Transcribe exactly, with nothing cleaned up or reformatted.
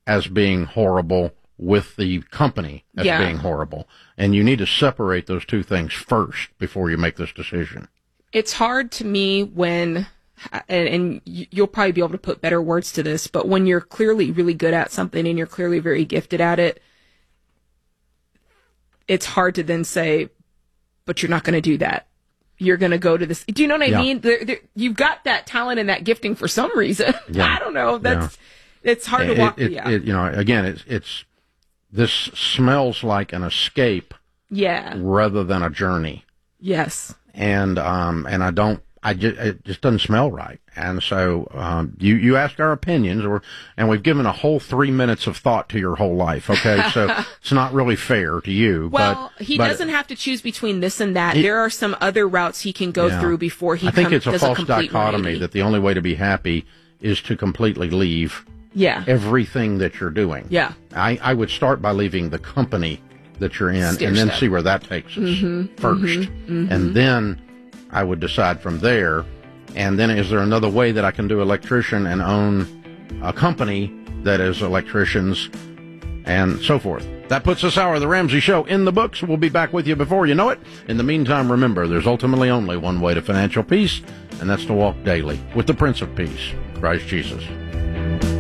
as being horrible with the company as Yeah. being horrible. And you need to separate those two things first before you make this decision. It's hard to me when, and, and you'll probably be able to put better words to this, but when you're clearly really good at something and you're clearly very gifted at it, it's hard to then say, but you're not going to do that. You're going to go to this. Do you know what I Yeah. mean? There, there, you've got that talent and that gifting for some reason. Yeah. I don't know. That's, it's hard It, to walk. it, yeah. it, you know, again, it's, it's, this smells like an escape yeah. rather than a journey. Yes. And, um, and I don't, I just, it just doesn't smell right. And so, um, you, you ask our opinions, or, and we've given a whole three minutes of thought to your whole life. Okay. So it's not really fair to you. Well, but, he but doesn't have to choose between this and that. It- there are some other routes he can go Yeah. through before he I think come, it's a does false a complete dichotomy one eighty. that the only way to be happy is to completely leave Yeah. everything that you're doing. Yeah. I, I would start by leaving the company that you're in Stair and then step. see where that takes us Mhm, 1st mhm, mhm. And then I would decide from there. And then is there another way that I can do electrician and own a company that is electricians and so forth? That puts this hour of the Ramsey Show in the books. We'll be back with you before you know it. In the meantime, remember, there's ultimately only one way to financial peace, and that's to walk daily with the Prince of Peace, Christ Jesus.